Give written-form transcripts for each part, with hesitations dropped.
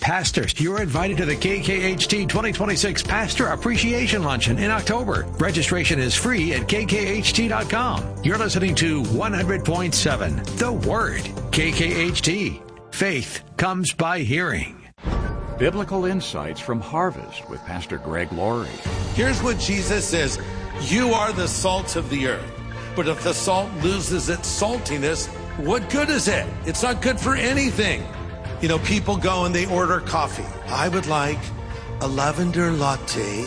Pastors, you're invited to the KKHT 2026 Pastor Appreciation Luncheon in October. Registration is free at kkht.com. You're listening to 100.7 The Word. KKHT. Faith comes by hearing. Biblical insights from Harvest with Pastor Greg Laurie. Here's what Jesus says. You are the salt of the earth. But if the salt loses its saltiness, what good is it? It's not good for anything. You know, people go and they order coffee. I would like a lavender latte,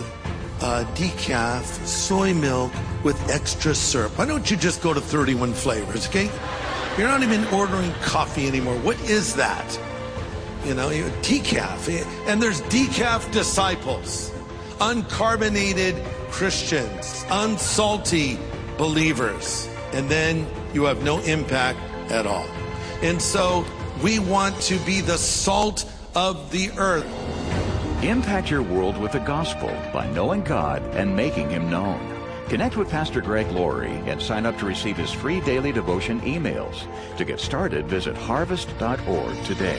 decaf, soy milk with extra syrup. Why don't you just go to 31 flavors, okay? You're not even ordering coffee anymore. What is that? You know, decaf. And there's decaf disciples, uncarbonated Christians, unsalty believers. And then you have no impact at all. And so we want to be the salt of the earth. Impact your world with the gospel by knowing God and making Him known. Connect with Pastor Greg Laurie and sign up to receive his free daily devotion emails. To get started, visit harvest.org today.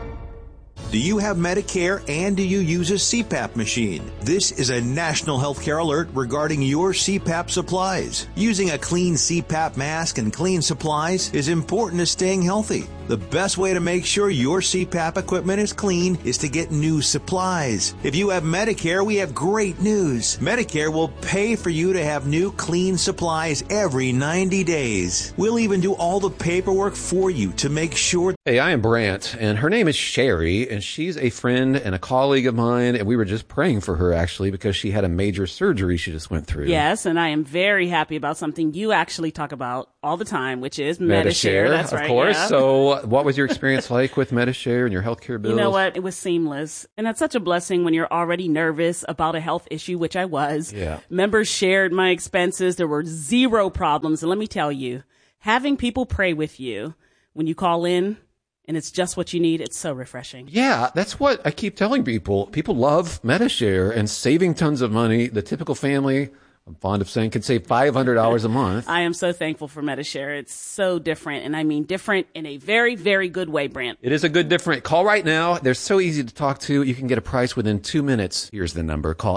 Do you have Medicare and do you use a CPAP machine? This is a national healthcare alert regarding your CPAP supplies. Using a clean CPAP mask and clean supplies is important to staying healthy. The best way to make sure your CPAP equipment is clean is to get new supplies. If you have Medicare, we have great news. Medicare will pay for you to have new clean supplies every 90 days. We'll even do all the paperwork for you to make sure. Hey, I am Brant, and her name is Sherry, and she's a friend and a colleague of mine, and we were just praying for her, actually, because she had a major surgery she just went through. Yes, and I am very happy about something you actually talk about all the time, which is Medi-Share. That's right. Of course. Yeah. So what was your experience like with Medi-Share and your healthcare bills? You know what? It was seamless. And that's such a blessing when you're already nervous about a health issue, which I was. Yeah. Members shared my expenses. There were zero problems. And let me tell you, having people pray with you when you call in and it's just what you need, it's so refreshing. Yeah, that's what I keep telling people. People love Medi-Share and saving tons of money. The typical family, I'm fond of saying, can save $500 a month. I am so thankful for Medi-Share. It's so different, and I mean different in a very, very good way, Brant. It is a good different. Call right now. They're so easy to talk to. You can get a price within 2 minutes. Here's the number. Call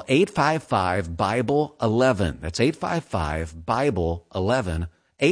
855-BIBLE-11. That's 855-BIBLE-11.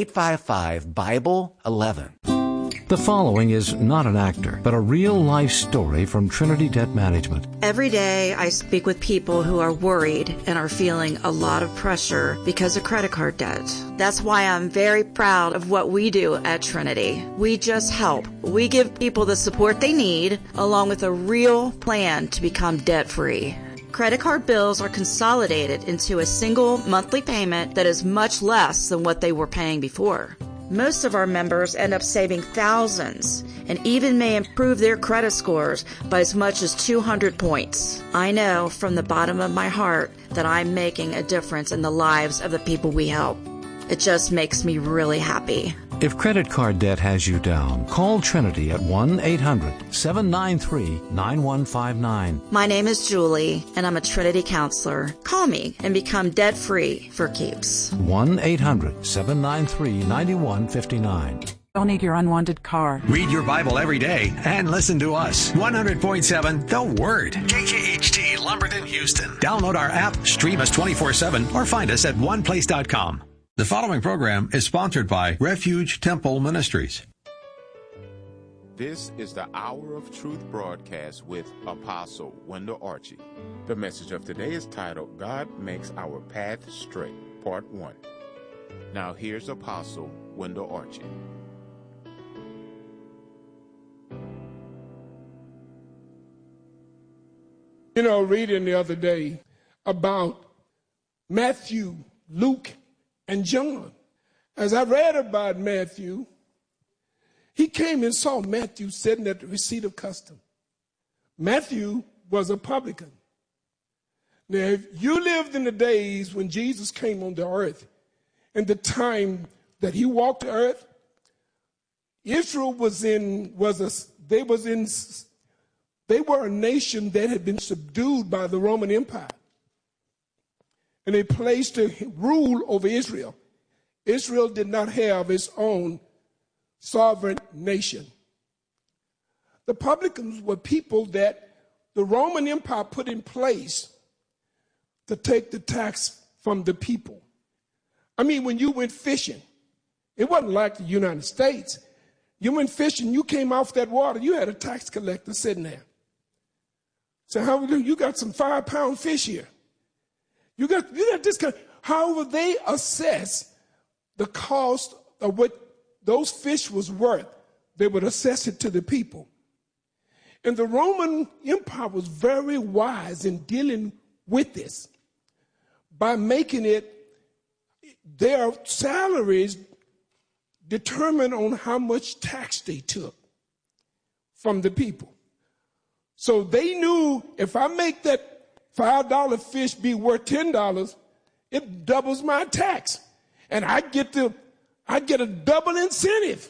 855-BIBLE-11. The following is not an actor, but a real-life story from Trinity Debt Management. Every day I speak with people who are worried and are feeling a lot of pressure because of credit card debt. That's why I'm very proud of what we do at Trinity. We just help. We give people the support they need, along with a real plan to become debt-free. Credit card bills are consolidated into a single monthly payment that is much less than what they were paying before. Most of our members end up saving thousands and even may improve their credit scores by as much as 200 points. I know from the bottom of my heart that I'm making a difference in the lives of the people we help. It just makes me really happy. If credit card debt has you down, call Trinity at 1-800-793-9159. My name is Julie, and I'm a Trinity counselor. Call me and become debt-free for keeps. 1-800-793-9159. Don't need your unwanted car. Read your Bible every day and listen to us. 100.7 The Word. KKHT, Lumberton, Houston. Download our app, stream us 24/7, or find us at oneplace.com. The following program is sponsored by Refuge Temple Ministries. This is the Hour of Truth broadcast with Apostle Wendell Archie. The message of today is titled, God Makes Our Path Straight, Part 1. Now here's Apostle Wendell Archie. You know, reading the other day about Matthew, Luke, and John. As I read about Matthew, he came and saw Matthew sitting at the receipt of custom. Matthew was a publican. Now, if you lived in the days when Jesus came on the earth, and the time that he walked the earth, Israel they were a nation that had been subdued by the Roman Empire. And they placed a rule over Israel. Israel did not have its own sovereign nation. The publicans were people that the Roman Empire put in place to take the tax from the people. I mean, when you went fishing, it wasn't like the United States. You went fishing, you came off that water, you had a tax collector sitting there. So how you got some 5-pound fish here. You got this kind. However, they assess the cost of what those fish was worth. They would assess it to the people. And the Roman Empire was very wise in dealing with this by making it their salaries determined on how much tax they took from the people. So they knew if I make that $5 fish be worth $10, it doubles my tax. And I get a double incentive.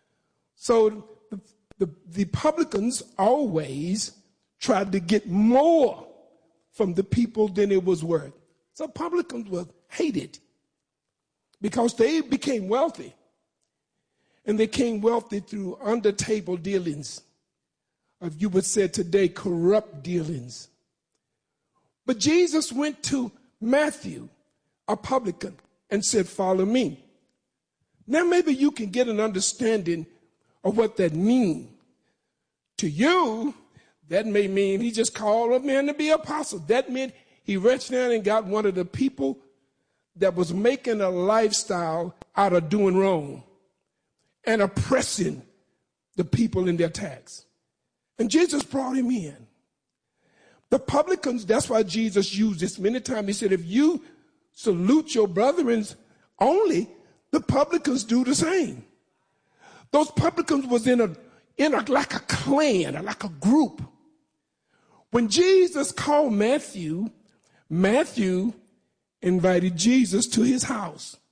So the publicans always tried to get more from the people than it was worth. So publicans were hated because they became wealthy. And they became wealthy through under-table dealings. Or you would say today, corrupt dealings. But Jesus went to Matthew, a publican, and said, follow me. Now maybe you can get an understanding of what that means. To you, that may mean he just called a man to be apostle. That meant he reached down and got one of the people that was making a lifestyle out of doing wrong and oppressing the people in their tax. And Jesus brought him in. The publicans, that's why Jesus used this many times. He said, if you salute your brethren only, the publicans do the same. Those publicans was in a like a clan, like a group. When Jesus called Matthew, Matthew invited Jesus to his house.